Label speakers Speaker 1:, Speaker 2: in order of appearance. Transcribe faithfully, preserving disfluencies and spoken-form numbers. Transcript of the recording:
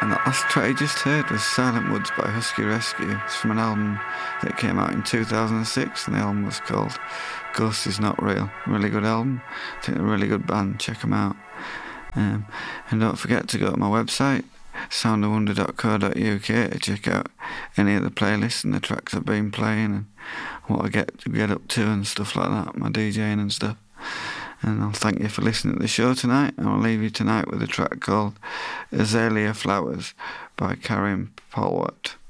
Speaker 1: And the last track you just heard was Silent Woods by Husky Rescue. It's from an album that came out in two thousand six, and the album was called Ghost Is Not Real. Really good album. I think they're a really good band. Check them out. Um, and don't forget to go to my website, sound of wonder dot co dot uk, to check out any of the playlists and the tracks I've been playing and what I get get up to and stuff like that, my DJing and stuff. And I'll thank you for listening to the show tonight, and I'll leave you tonight with a track called Azalea Flowers by Karim Polwart.